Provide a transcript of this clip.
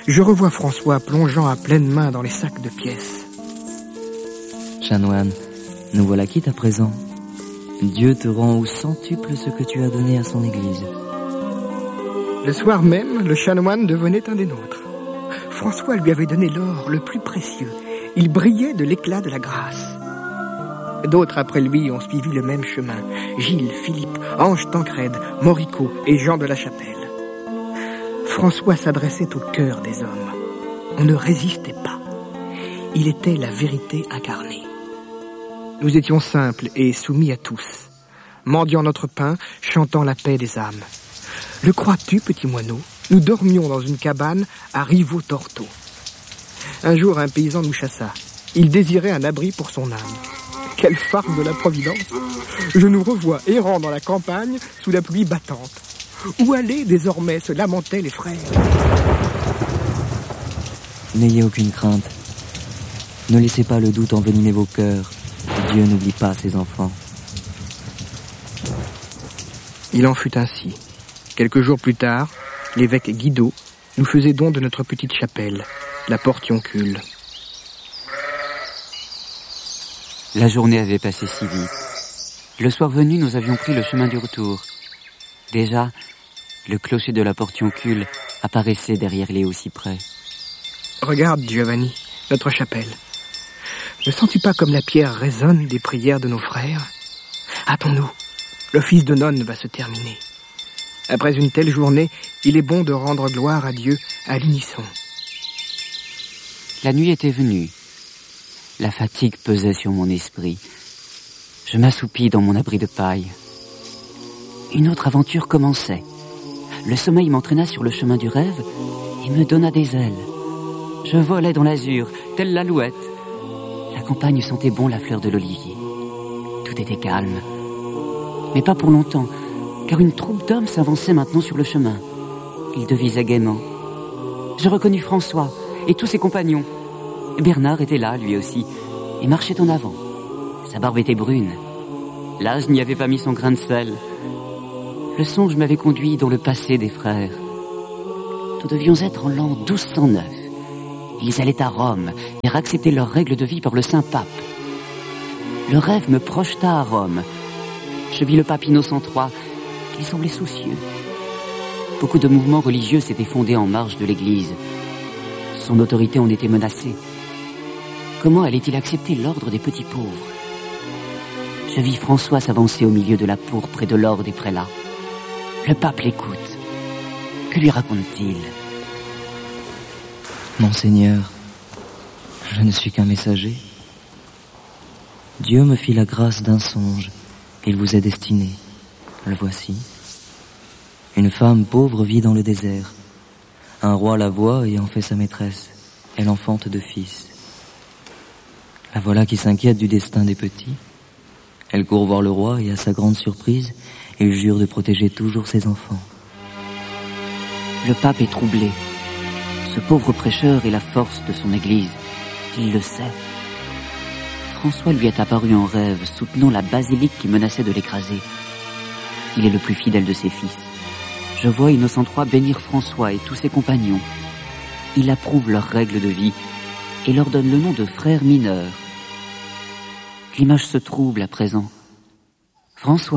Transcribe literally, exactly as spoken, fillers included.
Je revois François plongeant à pleine main dans les sacs de pièces. Chanoine, nous voilà quittes à présent. Dieu te rend au centuple ce que tu as donné à son église. Le soir même, le chanoine devenait un des nôtres. François lui avait donné l'or le plus précieux. Il brillait de l'éclat de la grâce. D'autres après lui ont suivi le même chemin. Gilles, Philippe, Ange Tancrède, Moricaud et Jean de la Chapelle. François s'adressait au cœur des hommes. On ne résistait pas. Il était la vérité incarnée. Nous étions simples et soumis à tous, mendiant notre pain, chantant la paix des âmes. Le crois-tu, petit moineau? Nous dormions dans une cabane à Rivaux-Torteau. Un jour, un paysan nous chassa. Il désirait un abri pour son âme. Quelle farce de la Providence! Je nous revois errant dans la campagne sous la pluie battante. Où aller désormais, se lamentaient les frères. N'ayez aucune crainte. Ne laissez pas le doute envenimer vos cœurs. Dieu n'oublie pas ses enfants. Il en fut ainsi. Quelques jours plus tard, l'évêque Guido nous faisait don de notre petite chapelle, la Portioncule. La journée avait passé si vite. Le soir venu, nous avions pris le chemin du retour. Déjà, le clocher de la Portioncule apparaissait derrière les hauts cyprès. Regarde, Giovanni, notre chapelle. Ne sens-tu pas comme la pierre résonne des prières de nos frères? Hâtons-nous, l'office de nonne va se terminer. Après une telle journée, il est bon de rendre gloire à Dieu à l'unisson. La nuit était venue. La fatigue pesait sur mon esprit. Je m'assoupis dans mon abri de paille. Une autre aventure commençait. Le sommeil m'entraîna sur le chemin du rêve et me donna des ailes. Je volais dans l'azur, telle l'alouette. La campagne sentait bon la fleur de l'olivier. Tout était calme. Mais pas pour longtemps, car une troupe d'hommes s'avançait maintenant sur le chemin. Ils devisaient gaiement. Je reconnus François et tous ses compagnons. Bernard était là, lui aussi, et marchait en avant. Sa barbe était brune. L'âge n'y avait pas mis son grain de sel. Le songe m'avait conduit dans le passé des frères. Nous devions être en l'an douze cent neuf. Ils allaient à Rome, faire accepter leurs règles de vie par le Saint-Pape. Le rêve me projeta à Rome. Je vis le pape Innocent trois, qui semblait soucieux. Beaucoup de mouvements religieux s'étaient fondés en marge de l'Église. Son autorité en était menacée. Comment allait-il accepter l'ordre des petits pauvres? Je vis François s'avancer au milieu de la pourpre et de l'or des prélats. Le pape l'écoute. Que lui raconte-t-il? Monseigneur, je ne suis qu'un messager. Dieu me fit la grâce d'un songe. Il vous est destiné. Le voici. Une femme pauvre vit dans le désert. Un roi la voit et en fait sa maîtresse. Elle enfante deux fils. La voilà qui s'inquiète du destin des petits. Elle court voir le roi et à sa grande surprise, il jure de protéger toujours ses enfants. Le pape est troublé. Ce pauvre prêcheur est la force de son église. Il le sait. François lui est apparu en rêve, soutenant la basilique qui menaçait de l'écraser. Il est le plus fidèle de ses fils. Je vois Innocent trois bénir François et tous ses compagnons. Il approuve leurs règles de vie et leur donne le nom de frères mineurs. L'image se trouble à présent. François